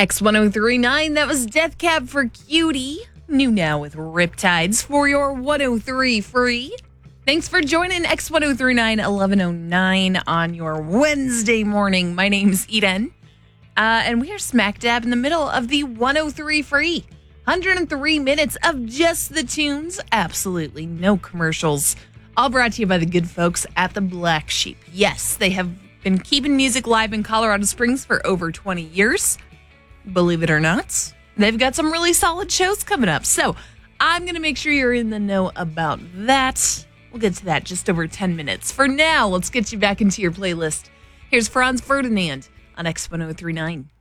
X1039, that was Death Cab for Cutie. New now with Riptides for your 103 free. Thanks for joining X1039 1109 on your Wednesday morning. My name's Eden. And we are smack dab in the middle of the 103 free. 103 minutes of just the tunes. Absolutely no commercials. All brought to you by the good folks at the Black Sheep. Yes, they have been keeping music live in Colorado Springs for over 20 years. Believe it or not, they've got some really solid shows coming up. So I'm going to make sure you're in the know about that. We'll get to that just over 10 minutes. For now, let's get you back into your playlist. Here's Franz Ferdinand on X1039.